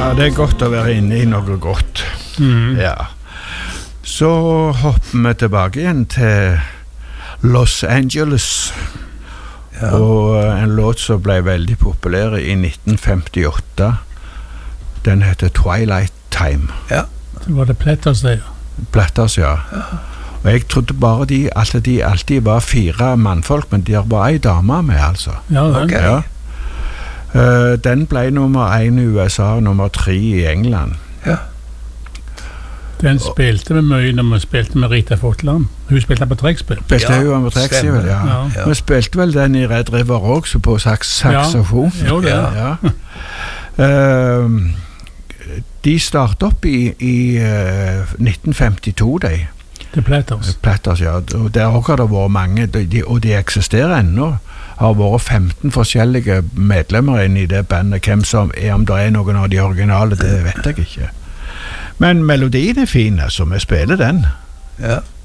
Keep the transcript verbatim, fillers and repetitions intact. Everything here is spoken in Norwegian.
Ja, det er godt å være inne i noe godt. Mm. Ja. Så hopper vi tilbake igjen til Los Angeles. Ja. Og en låt som ble veldig populær i nitten femtiåtte. Den heter Twilight Time. Ja. Det var det Platters det, ja. Platters, ja. Ja. Og jeg trodde bare de, altså de alltid var fire mannfolk, men de har bare en dame med, altså. Ja, det. Okay. Ja. Uh, den ble nummer en i U S A, nummer tre i England. Ja. Den spilte vi mye når vi spilte med Rita Fotland. Hun spilte på trekkspill. Spilte ja, hun på trekkspill, ja. Ja. Ja. Vi spilte vel den i Red River også på saks saksofon. Ja, jo det. Ja. Ja. Uh, de startet opp i, i uh, nitten femtito, de. Det Platters. Platters, ja. Og der også har det vært mange, de, og de eksisterer ennå. Har vært femten forskjellige medlemmer inne i det bandet. Hvem som er, om det er noen av de originale, det vet jeg ikke. Men melodien er fin, så vi spiller den. Ja.